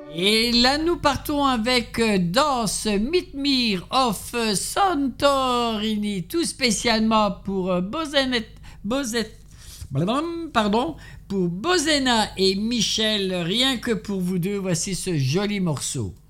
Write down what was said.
Et là, nous partons avec Das Mitmir of Santorini, tout spécialement pour pour Bozena et Michel, rien que pour vous deux, voici ce joli morceau.